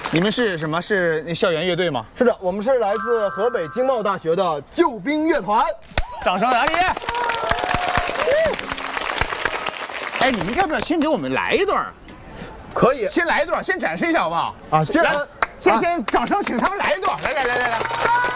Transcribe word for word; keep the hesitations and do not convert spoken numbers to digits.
你们是什么？是那校园乐队吗？ 是的，我们是来自河北经贸大学的救兵乐团。 掌声来！哎，你们要不要先给我们来一段？ 可以， 先来一段，先展示一下好不好？ 啊，这来，先啊先掌声，请他们来一段。来来来来来。